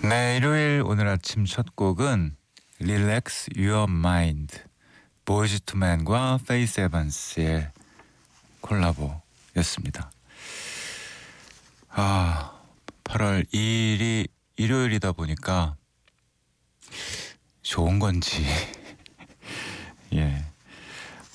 네, 일요일 오늘 아침 첫 곡은 Relax Your Mind, 보이즈 투 맨과 페이스 에반스의 콜라보였습니다. 8월 2일이 일요일이다 보니까 좋은 건지 예,